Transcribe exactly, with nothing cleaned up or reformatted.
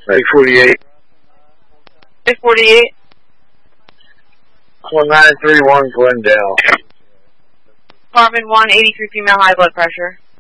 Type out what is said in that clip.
eight forty-eight. eight forty-eight. nine three one Glendale. Apartment one, eighty-three female, high blood pressure.